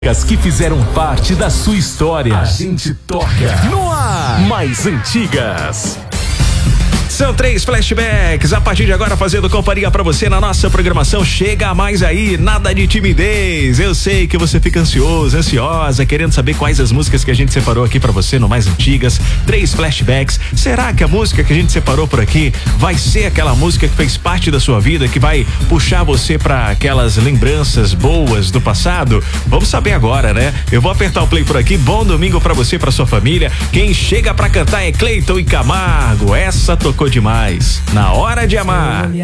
Que fizeram parte da sua história. A gente toca no ar. Mais antigas. São 3 flashbacks, a partir de agora fazendo companhia pra você na nossa programação. Chega mais aí, nada de timidez. Eu sei que você fica ansioso, ansiosa, querendo saber quais as músicas que a gente separou aqui pra você no Mais Antigas. 3 flashbacks. Será que a música que a gente separou por aqui vai ser aquela música que fez parte da sua vida, que vai puxar você pra aquelas lembranças boas do passado? Vamos saber agora, né? Eu vou apertar o play por aqui. Bom domingo pra você, pra sua família. Quem chega pra cantar é Cleiton e Camargo. Essa tocou demais. Na Hora de Amar.